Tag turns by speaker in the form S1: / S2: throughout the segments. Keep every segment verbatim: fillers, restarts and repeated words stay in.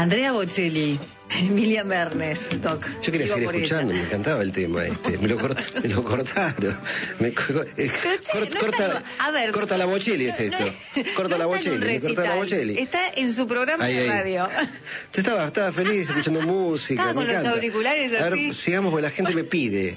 S1: Andrea Bocelli, Emilia Mernes, Doc.
S2: Yo quería
S1: Iba
S2: seguir
S1: por
S2: escuchando,
S1: ella.
S2: me encantaba el tema este. Me lo, cort, me lo cortaron. Me, co- eh,
S1: Pero usted
S2: cort-
S1: no
S2: corta,
S1: está- a ver,
S2: corta la Bocelli es
S1: no,
S2: esto.
S1: no,
S2: corta
S1: no
S2: la
S1: está en un
S2: Bocelli, me corta la
S1: recital,
S2: Bocelli.
S1: Está en su programa
S2: Ahí,
S1: de
S2: ahí.
S1: radio.
S2: Yo estaba, estaba feliz escuchando música.
S1: Estaba
S2: me
S1: con los
S2: encanta.
S1: auriculares
S2: A ver,
S1: así.
S2: sigamos porque la gente me pide.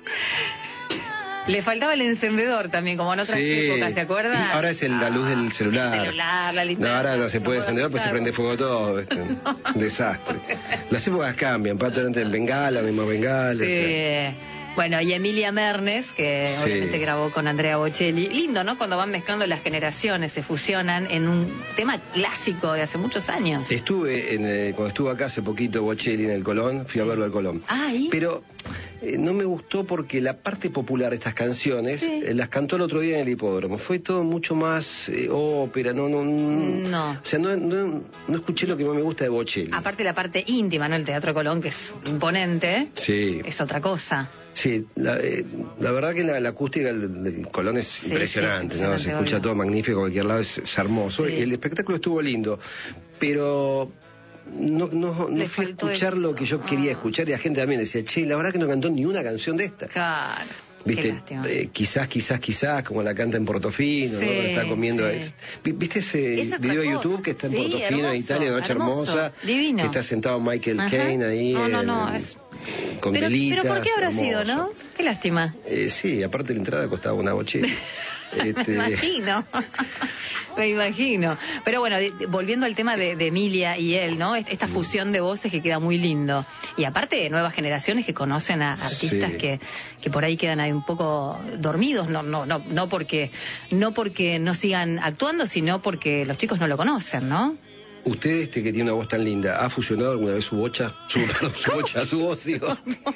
S1: Le faltaba el encendedor también, como en otras
S2: Sí.
S1: épocas, ¿se acuerda?
S2: Ahora es el- la luz del celular.
S1: El celular, la
S2: No,
S1: linterna.
S2: ahora no se puede
S1: puedo
S2: encender, pues se
S1: usar.
S2: prende fuego todo. este, Un desastre. Las épocas cambian, pato antes en bengala, misma bengala. o sea.
S1: Sí. Bueno, y Emilia Mernes, que
S2: Sí.
S1: obviamente grabó con Andrea Bocelli. Lindo, ¿no? Cuando van mezclando las generaciones, se fusionan en un tema clásico de hace muchos años.
S2: Estuve, en, eh, cuando estuve acá hace poquito, Bocelli en el Colón, fui a verlo al Colón.
S1: Ah, ¿y?
S2: Pero eh, no me gustó porque la parte popular de estas canciones
S1: Sí.
S2: eh, las cantó el otro día en el hipódromo. Fue todo mucho más eh, ópera, no, no,
S1: No.
S2: O sea, no, no, no escuché lo que más me gusta de Bocelli.
S1: Aparte la parte íntima, ¿no? El Teatro Colón, que es imponente,
S2: Sí,
S1: es otra cosa.
S2: sí, la, eh, la verdad que la, la acústica del, del Colón es
S1: Sí,
S2: impresionante,
S1: sí, es
S2: ¿no? Se
S1: impresionante,
S2: escucha
S1: obvio.
S2: todo magnífico, cualquier lado es, es hermoso.
S1: Sí.
S2: Y el espectáculo estuvo lindo, pero no, no, no
S1: Le
S2: fui a
S1: faltó
S2: escuchar
S1: eso.
S2: lo que yo quería
S1: Ah.
S2: escuchar y la gente también decía, che, la verdad que no cantó ni una canción de esta.
S1: Claro. Qué
S2: Viste,
S1: lástima.
S2: eh, quizás, quizás, quizás, como la canta en Portofino,
S1: Sí,
S2: ¿no? Cuando está comiendo.
S1: sí.
S2: es- Vi- ¿Viste ese
S1: Es otra
S2: video de
S1: cosa.
S2: YouTube que está en
S1: Sí,
S2: Portofino,
S1: hermoso,
S2: en Italia, Noche
S1: hermoso,
S2: Hermosa?
S1: divino.
S2: Que está sentado Michael
S1: Ajá.
S2: Caine ahí.
S1: No, no, no,
S2: en-
S1: es-
S2: con
S1: Pero,
S2: velitas.
S1: pero ¿por qué habrá
S2: hermoso.
S1: sido, no? Qué lástima.
S2: Eh, sí, aparte la entrada costaba una Bocelli. Este,
S1: Me imagino. Me imagino. Pero bueno, de- de- volviendo al tema de, de Emilia y él, ¿no? Est- Esta fusión de voces que queda muy lindo. Y aparte de nuevas generaciones que conocen a artistas
S2: Sí.
S1: que, que por ahí quedan ahí un poco dormidos, no, no, no, no porque, no porque no sigan actuando, sino porque los chicos no lo conocen, ¿no?
S2: ¿Usted, este que tiene una voz tan linda, ha fusionado alguna vez su bocha? Su, perdón, su bocha, su voz, digo.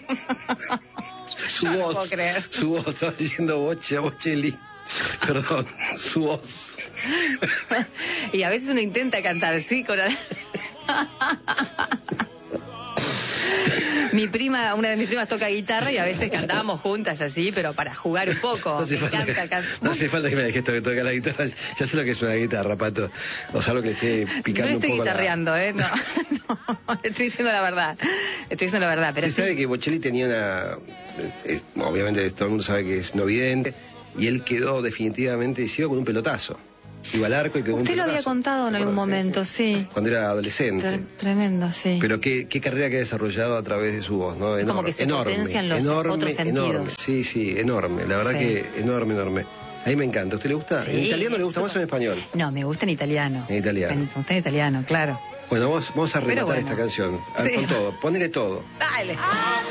S2: Su
S1: No lo
S2: voz.
S1: puedo creer.
S2: Su voz, estaba diciendo bocha, Bocelli. Perdón, su voz.
S1: Y a veces uno intenta cantar, sí, con... Mi prima, una de mis primas toca guitarra y a veces cantábamos juntas así, pero para jugar un poco.
S2: No hace,
S1: Me
S2: falta,
S1: encanta
S2: que,
S1: can-
S2: no hace falta que me dejes que toca la guitarra. Ya sé lo que es una guitarra, Pato. O sea, lo que le esté
S1: No
S2: picando
S1: le
S2: un
S1: estoy
S2: poco la...
S1: guitarreando, ¿eh? No, no, estoy diciendo la verdad. Estoy diciendo la verdad, pero
S2: Usted
S1: sí.
S2: sabe que Bocelli tenía una... es- obviamente todo el mundo sabe que es no vidente. Y él quedó definitivamente ciego con un pelotazo. Iba al arco y quedó con un
S1: Usted lo
S2: pelotazo.
S1: había contado en
S2: ¿Se
S1: algún
S2: acuerda?
S1: momento, sí.
S2: Cuando era adolescente.
S1: Tre- Tremendo, sí.
S2: Pero qué, qué carrera que ha desarrollado a través de su voz, ¿no?
S1: Es como
S2: Enorme,
S1: que se
S2: enorme,
S1: potencian los
S2: enorme,
S1: otros sentidos.
S2: enorme. Sí, sí, enorme. La verdad
S1: Sí.
S2: que enorme, enorme. A mí me encanta. ¿A usted le gusta?
S1: Sí,
S2: ¿En italiano le gusta
S1: súper-
S2: más o en español?
S1: No, me gusta en italiano.
S2: En italiano.
S1: Me gusta en italiano, claro.
S2: Bueno, vamos, vamos a
S1: Pero
S2: rematar
S1: bueno.
S2: esta canción. A-
S1: Sí.
S2: Con todo. Ponele todo.
S1: Dale.